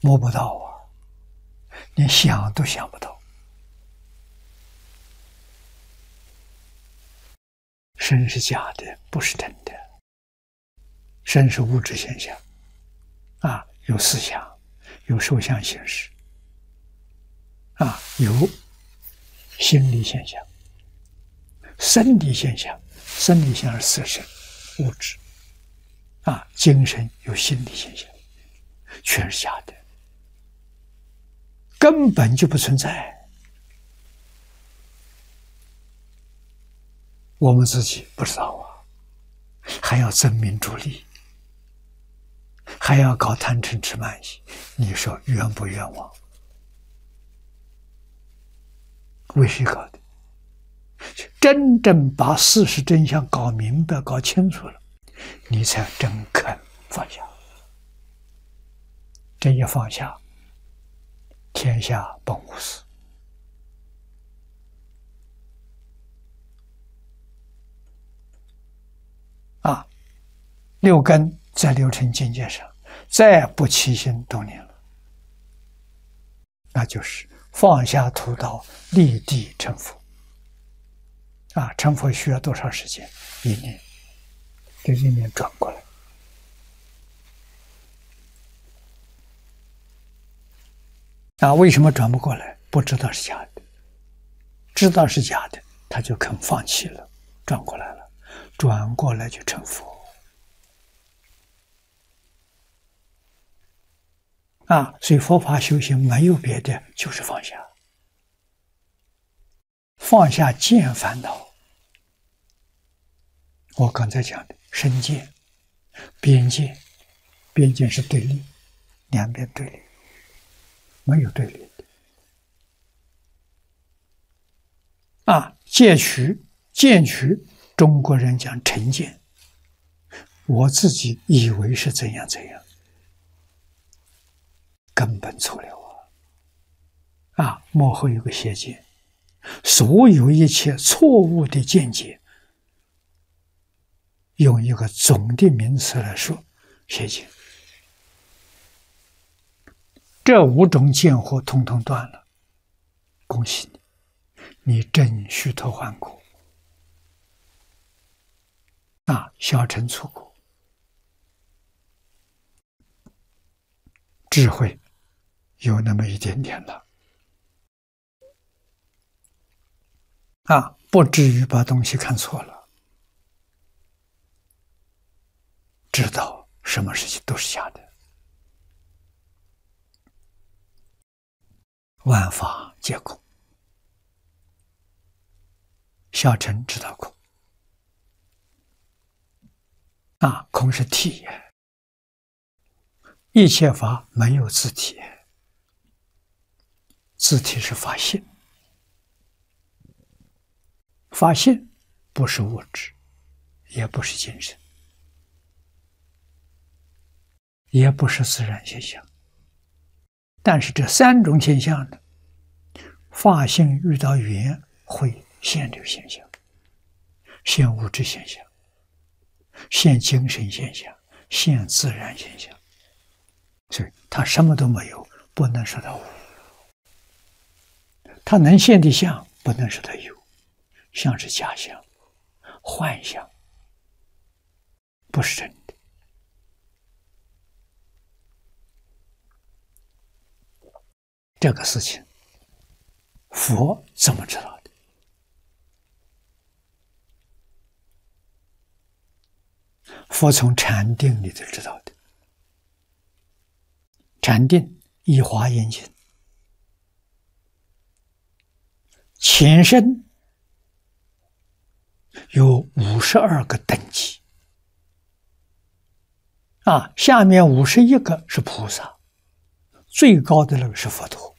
摸不到啊，连想都想不到。身是假的，不是真的。身是物质现象，有思想，有受想行识，有心理现象、生理现象。生理现象是色身、物质，精神有心理现象，全是假的，根本就不存在。我们自己不知道啊，还要争名逐利，还要搞贪嗔痴慢疑，你说冤不冤枉？为谁搞的？真正把事实真相搞明白、搞清楚了，你才真肯放下。这一放下，天下本无事。六根在六尘境界上，再不起心动念了，那就是放下屠刀，立地成佛。成佛需要多长时间？1年，这1年转过来。为什么转不过来？不知道是假的，知道是假的，他就肯放弃了，转过来了，转过来就成佛。所以佛法修行没有别的，就是放下，放下见烦恼。我刚才讲的身见、边见，边见是对立，两边对立，没有对立的。见取，中国人讲成见，我自己以为是怎样怎样，根本错了幕后有个邪见，所有一切错误的见解，用一个总的名词来说，邪见。这5种见惑统统断了，恭喜你，你正须陀洹果，小乘出果，智慧有那么一点点了，不至于把东西看错了，知道什么事情都是假的，万法皆空。小乘知道空，空是体，一切法没有自体，自体是法性，法性不是物质，也不是精神，也不是自然现象。但是这3种现象呢，法性遇到缘会现这个现象，现物质现象，现精神现象，现自然现象。所以它什么都没有，不能说它无。它能现的相，不能说它有。相是假象、幻象，不是真的。这个事情，佛怎么知道的？佛从禅定里头知道的。禅定以华严经，前身有52个等级，下面51个是菩萨，最高的那个是佛陀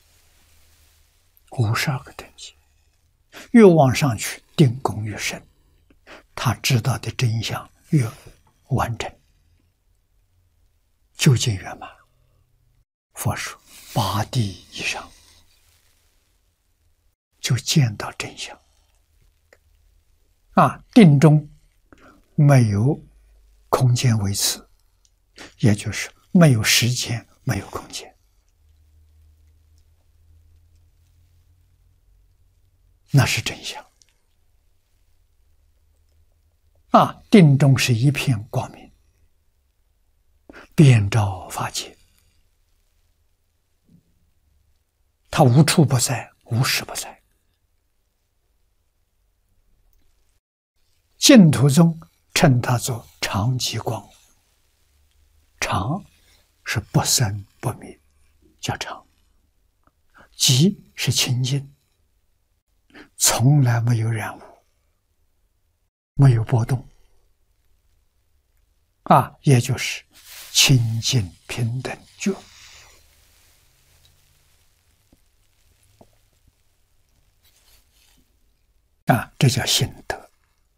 ，52个等级，越往上去定功越深，他知道的真相越完整，究竟圆满。佛说8地以上就见到真相。定中没有空间维持，也就是没有时间， 没有空间。那是真相。定中是一片光明，遍照法界，它无处不在，无时不在。净土宗称它做常寂光，常是不生不灭，叫常；寂是清净，从来没有染污，没有波动，也就是清净平等觉。这叫心得。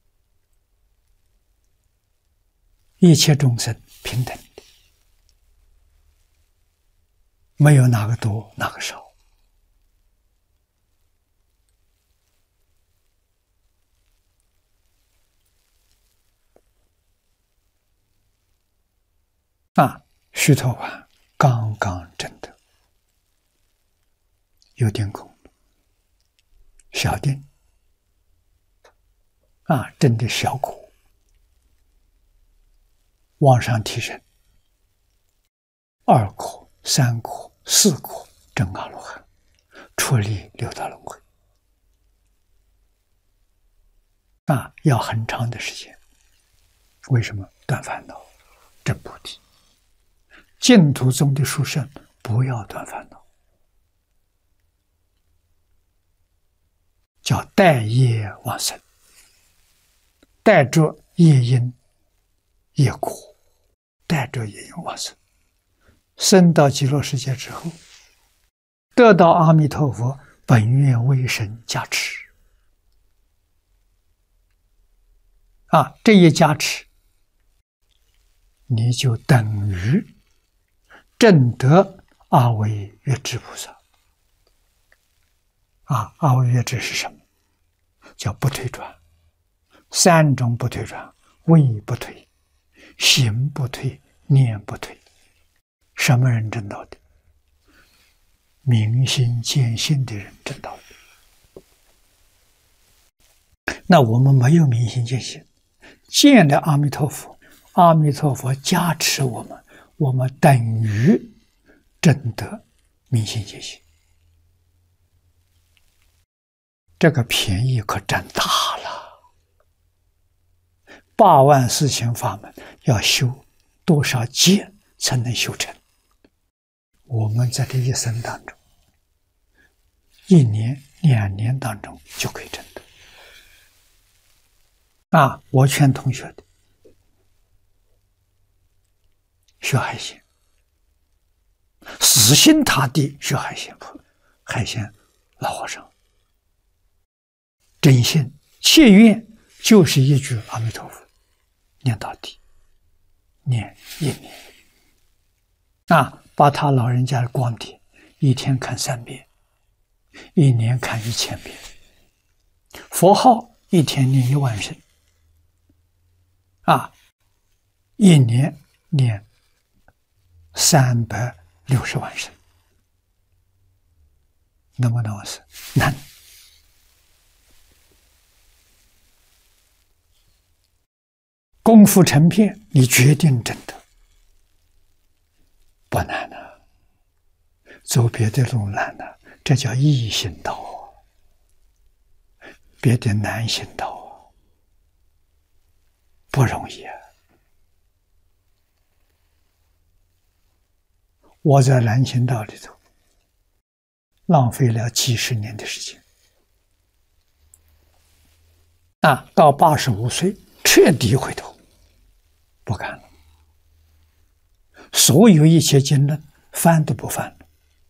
一切众生平等的，没有哪个多哪个少。须陀洹刚刚证得，有定功，小定，证的小果，往上提升，2果、3果、4果证阿罗汉，出离六道轮回。要很长的时间。为什么？断烦恼，证菩提。净土宗的殊胜，不要断烦恼，叫带业往生，带着业因、业果，带着业因往生。生到极乐世界之后，得到阿弥陀佛本愿威神加持。这一加持，你就等于证得阿惟越致菩萨。阿惟越致是什么？叫不退转，3种不退转：位不退、行不退、念不退。什么人证到的？明心见性的人证到的。那我们没有明心见性，见了阿弥陀佛，阿弥陀佛加持我们，我们等于证得明心见性。这个便宜可占大了。84000法门要修多少劫才能修成？我们在这一生当中，1年、2年当中就可以证得。我劝同学的学海鲜，死心塌地学海鲜老和尚，真心切愿就是一句阿弥陀佛，念到底，念1年。把他老人家的光碟1天看3遍，1年看1000遍，佛号1天念1万声，1年念360万声，能不能往生？能。功夫成片，你决定证得，不难了。走别的路难了，这叫易行道，别的难行道，不容易啊。我在南行道里头浪费了几十年的时间，到85岁彻底回头，不干了。所有一切经论翻都不翻了，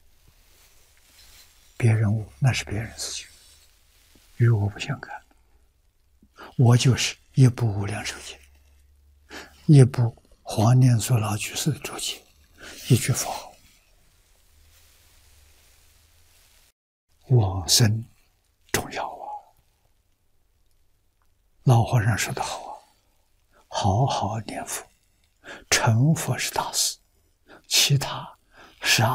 别人悟那是别人事情，与我不相干。我就是一部《无量寿经》，一部黄念祖老居士的注解，一句佛号。往生重要啊！老和尚说得好啊，好好念佛，成佛是大事，其他是啊。